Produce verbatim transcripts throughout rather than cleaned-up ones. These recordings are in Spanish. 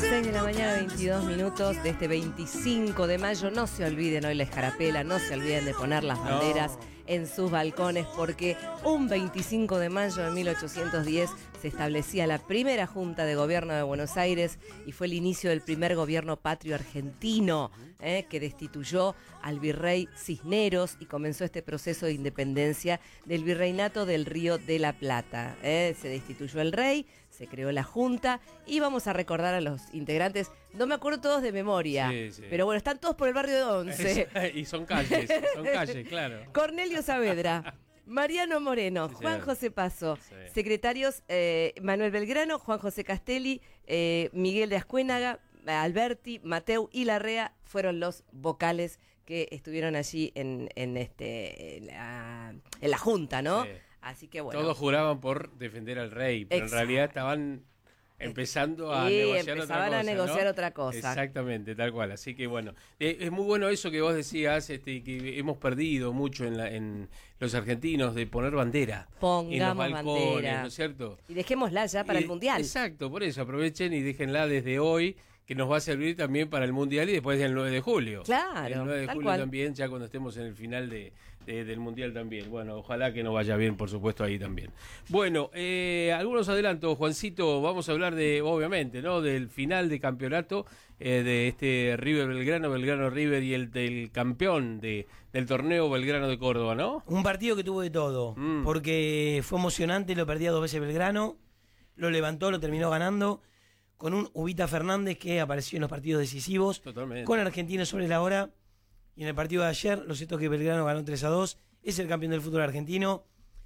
seis de la mañana, veintidós minutos de este veinticinco de mayo. No se olviden hoy la escarapela, no se olviden de poner las banderas no. en sus balcones, porque un veinticinco de mayo de mil ochocientos diez se establecía la primera Junta de Gobierno de Buenos Aires y fue el inicio del primer gobierno patrio argentino, eh, que destituyó al virrey Cisneros y comenzó este proceso de independencia del virreinato del Río de la Plata. Eh. Se destituyó el rey, se creó la Junta y vamos a recordar a los integrantes. No me acuerdo todos de memoria, sí, sí. pero bueno, están todos por el barrio de Once. Y son calles, son calles, claro. Cornelio Saavedra, Mariano Moreno, sí, Juan José Paso, sí. secretarios eh, Manuel Belgrano, Juan José Castelli, eh, Miguel de Ascuénaga, Alberti, Mateu y Larrea fueron los vocales que estuvieron allí en, en, este, en, la, en la Junta, ¿no? Sí. Así que bueno. Todos juraban por defender al rey, pero Exacto. en realidad estaban empezando a sí, negociar otra cosa, a negociar ¿no? otra cosa. Exactamente, tal cual. Así que bueno, eh, es muy bueno eso que vos decías, este, que hemos perdido mucho en, la, en los argentinos de poner bandera. Pongamos en los balcones, bandera. ¿no es cierto? Y dejémosla ya para y, el Mundial. Exacto, por eso aprovechen y déjenla desde hoy, que nos va a servir también para el Mundial y después del nueve de julio. Claro. El nueve de julio cual. también, ya cuando estemos en el final de, de, del Mundial también. Bueno, ojalá que nos vaya bien, por supuesto, ahí también. Bueno, eh, algunos adelantos, Juancito, vamos a hablar de, obviamente, ¿no? Del final de campeonato eh, de este River Belgrano, Belgrano River y el del campeón de, del torneo Belgrano de Córdoba, ¿no? Un partido que tuvo de todo, mm. porque fue emocionante, lo perdía dos veces Belgrano, lo levantó, lo terminó ganando, con un Ubita Fernández que apareció en los partidos decisivos, Totalmente. Con Argentino sobre la hora, y en el partido de ayer, lo cierto es que Belgrano ganó tres a dos, es el campeón del fútbol argentino.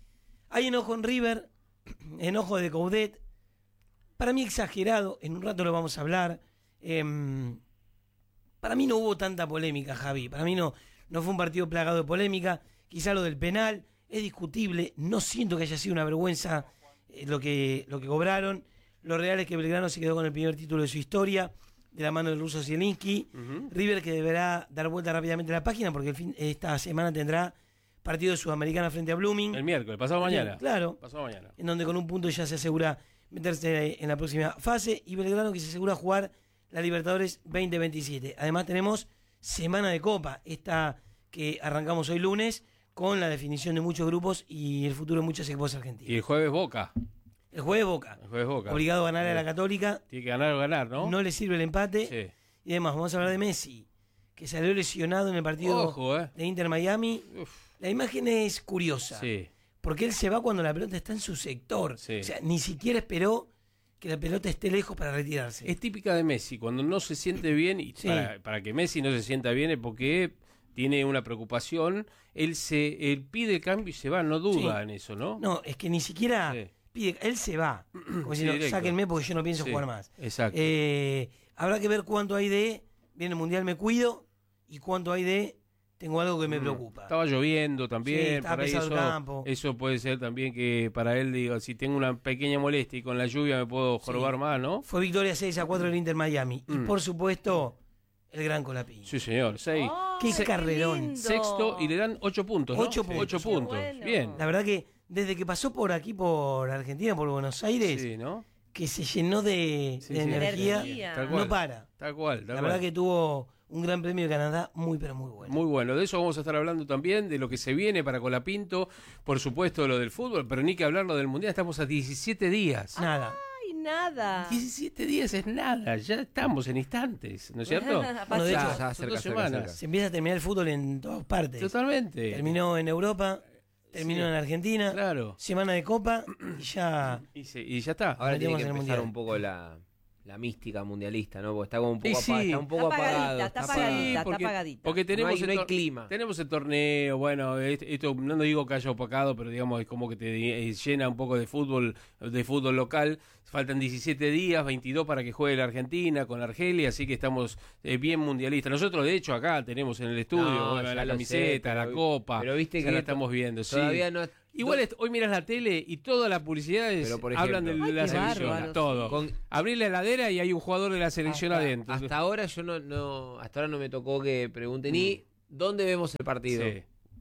Hay enojo en River, enojo de Coudet, para mí exagerado, en un rato lo vamos a hablar. Eh, para mí no hubo tanta polémica, Javi, para mí no, no fue un partido plagado de polémica, quizá lo del penal es discutible, no siento que haya sido una vergüenza eh, lo que, lo que cobraron. Lo real es que Belgrano se quedó con el primer título de su historia, de la mano del ruso Zielinski. Uh-huh. River que deberá dar vuelta rápidamente a la página, porque el fin, esta semana tendrá partido de Sudamericana frente a Blooming. El miércoles, pasado mañana. Claro. Pasado mañana. En donde con un punto ya se asegura meterse en la próxima fase. Y Belgrano que se asegura jugar la Libertadores veinte veintisiete. Además tenemos semana de Copa, esta que arrancamos hoy lunes, con la definición de muchos grupos y el futuro de muchos equipos argentinos. Y el jueves Boca. El jueves Boca. El jueves Boca. Obligado a ganar a la Católica. Tiene que ganar o ganar, ¿no? No le sirve el empate. Sí. Y además, vamos a hablar de Messi, que salió lesionado en el partido Ojo, eh. de Inter Miami. Uf. La imagen es curiosa. Sí. Porque él se va cuando la pelota está en su sector. Sí. O sea, ni siquiera esperó que la pelota esté lejos para retirarse. Es típica de Messi. Cuando no se siente bien, y sí. para, para que Messi no se sienta bien es porque tiene una preocupación. Él se él pide el cambio y se va, no duda sí. en eso, ¿no? No, es que ni siquiera... Sí. Pide, él se va, como sí, diciendo, sáquenme porque yo no pienso sí, jugar más. Exacto. Eh, habrá que ver cuánto hay de, viene el Mundial me cuido, y cuánto hay de, tengo algo que me mm. preocupa. Estaba lloviendo también, sí, estaba por ahí pesado eso, el campo. Eso puede ser también que para él, digo, si tengo una pequeña molestia y con la lluvia me puedo jorobar sí. más, ¿no? Fue victoria seis a cuatro del Inter Miami, mm. y por supuesto, el gran Colapinto. Sí, señor, seis. Oh, qué, qué carrerón. Sexto, y le dan ocho puntos, ¿no? Ocho puntos. Ocho puntos, bueno. bien. La verdad que desde que pasó por aquí, por Argentina, por Buenos Aires, sí, ¿no? que se llenó de, sí, de sí, energía, energía. Tal cual, no para. Tal cual, tal La cual. verdad que tuvo un gran premio de Canadá muy, pero muy bueno. Muy bueno, de eso vamos a estar hablando también, de lo que se viene para Colapinto, por supuesto lo del fútbol, pero ni que hablar lo del Mundial, estamos a diecisiete días. Nada. Ay, nada. diecisiete días es nada, ya estamos en instantes, ¿no es cierto? Bueno, de hecho, ya, ya, cerca, dos semanas. Cerca. Se empieza a terminar el fútbol en todas partes. Totalmente. Terminó en Europa, terminó sí. en Argentina, claro. semana de Copa y ya... Y, se, y ya está. Ahora tiene que empezar un poco la... la mística mundialista, ¿no? Porque está como un poco, sí, apa- está un poco está apagado. Está apagadita, porque, está apagadita. Porque tenemos, no hay, el, no hay tor- clima. tenemos el torneo, bueno, esto no digo que haya opacado, pero digamos es como que te llena un poco de fútbol, de fútbol local. Faltan diecisiete días, veintidós para que juegue la Argentina con Argelia, así que estamos eh, bien mundialistas. Nosotros, de hecho, acá tenemos en el estudio no, bueno, la lo camiseta, sé, la pero, copa, pero viste ya que la estamos viendo. Todavía sí. no. Igual est- hoy miras la tele y todas las publicidades Pero, por ejemplo, hablan de Ay, la qué selección, bárbaro, todo. sí. Con, abrir la heladera y hay un jugador de la selección hasta, adentro. Hasta ahora yo no, no, hasta ahora no me tocó que pregunten, ¿y dónde vemos el partido? Sí.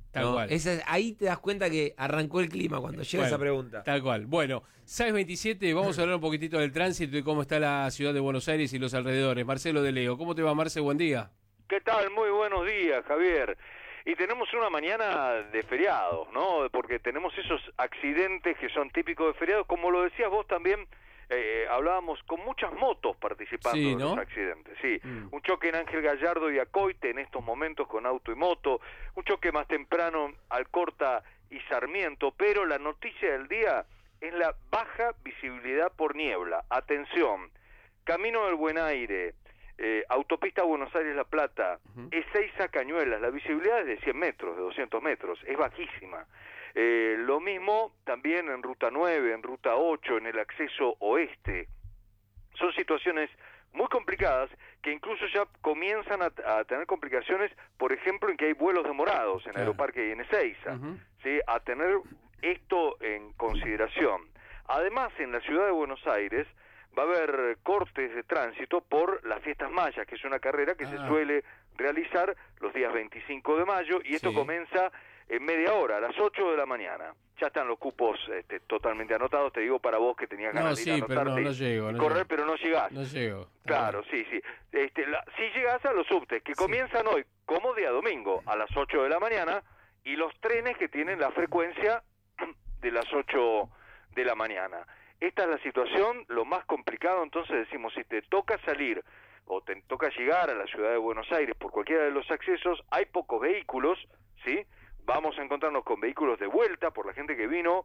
Tal ¿no? cual. Esa es- ahí te das cuenta que arrancó el clima cuando llega Bueno, esa pregunta. Tal cual. Bueno, seis veintisiete, vamos a hablar un poquitito del tránsito y cómo está la ciudad de Buenos Aires y los alrededores. Marcelo de Leo, ¿cómo te va, Marce? Buen día. ¿Qué tal? Muy buenos días, Javier. Y tenemos una mañana de feriados, ¿no? Porque tenemos esos accidentes que son típicos de feriados, como lo decías vos también, eh, hablábamos con muchas motos participando Sí, en ¿no? los accidentes. Sí, Mm. un choque en Ángel Gallardo y Acoite en estos momentos con auto y moto, un choque más temprano Alcorta y Sarmiento, pero la noticia del día es la baja visibilidad por niebla. Atención, Camino del Buen Aire, Eh, autopista Buenos Aires-La Plata, Ujú. Ezeiza Cañuelas, la visibilidad es de cien metros, de doscientos metros, es bajísima. Eh, lo mismo también en Ruta nueve, en Ruta ocho, en el acceso oeste. Son situaciones muy complicadas que incluso ya comienzan a, a tener complicaciones, por ejemplo, en que hay vuelos demorados en Claro. Aeroparque y en Ezeiza. Ujú. ¿Sí? A tener esto en consideración. Además, en la ciudad de Buenos Aires va a haber cortes de tránsito por las fiestas mayas, que es una carrera que Ah. se suele realizar los días veinticinco de mayo, y esto Sí. comienza en media hora, a las ocho de la mañana. Ya están los cupos este, totalmente anotados, te digo para vos que tenías No, ganas de ir a sí, pero no, anotarte no y- llego, y no correr, llego. pero no llegás. No llego. Claro, sí, sí. Este, la- si llegás a los subtes, que Sí. comienzan hoy como día domingo a las ocho de la mañana, y los trenes que tienen la frecuencia de las ocho de la mañana. Esta es la situación, lo más complicado. Entonces decimos, si te toca salir o te toca llegar a la ciudad de Buenos Aires por cualquiera de los accesos, hay pocos vehículos, ¿sí? Vamos a encontrarnos con vehículos de vuelta por la gente que vino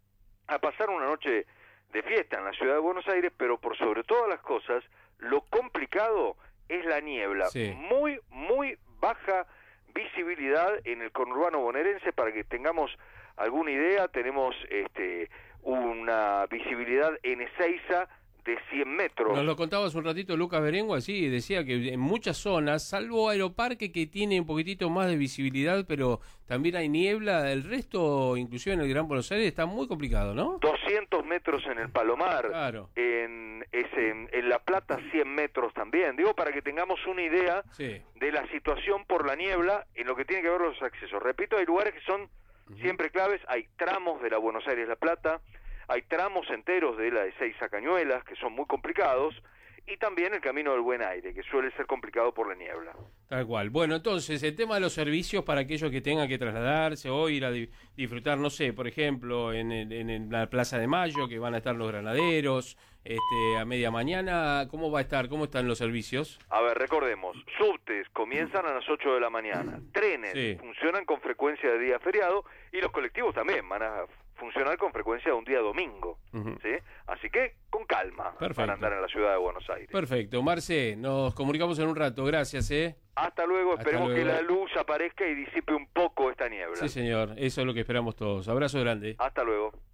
a pasar una noche de fiesta en la ciudad de Buenos Aires, pero por sobre todas las cosas, lo complicado es la niebla. Sí. Muy, muy baja visibilidad en el conurbano bonaerense. Para que tengamos alguna idea, tenemos este una visibilidad en Ezeiza de cien metros. Nos lo contaba hace un ratito Lucas Berengua, sí, decía que en muchas zonas, salvo Aeroparque que tiene un poquitito más de visibilidad, pero también hay niebla, el resto, inclusive en el Gran Buenos Aires, está muy complicado, ¿no? doscientos metros en el Palomar, Claro. en, ese, en La Plata cien metros también. Digo, para que tengamos una idea Sí. de la situación por la niebla en lo que tiene que ver los accesos. Repito, hay lugares que son siempre claves, hay tramos de la Buenos Aires-La Plata, hay tramos enteros de la Ezeiza Cañuelas que son muy complicados, y también el Camino del Buen Aire, que suele ser complicado por la niebla. Tal cual. Bueno, entonces, el tema de los servicios para aquellos que tengan que trasladarse o ir a di- disfrutar, no sé, por ejemplo, en, el- en el- la Plaza de Mayo, que van a estar los granaderos, este, a media mañana, ¿cómo va a estar? ¿Cómo están los servicios? A ver, recordemos, subtes comienzan a las ocho de la mañana, trenes Sí. funcionan con frecuencia de día feriado, y los colectivos también van a funcionar con frecuencia de un día domingo, Ujú. ¿sí? Así que con calma Perfecto. para andar en la ciudad de Buenos Aires. Perfecto. Marce, nos comunicamos en un rato. Gracias, ¿eh? Hasta luego, Hasta esperemos que luego. la luz aparezca y disipe un poco esta niebla. Sí, señor. Eso es lo que esperamos todos. Abrazo grande. Hasta luego.